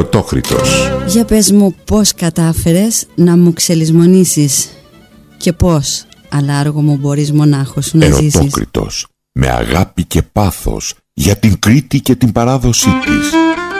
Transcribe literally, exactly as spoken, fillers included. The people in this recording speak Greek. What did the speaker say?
Ερωτόκριτος. Για πες μου πώς κατάφερες να μου ξελισμονήσεις και πώς, αλλά άργο μου μπορείς μονάχος σου να ζήσεις. Ερωτόκριτος, με αγάπη και πάθος για την Κρήτη και την παράδοσή της.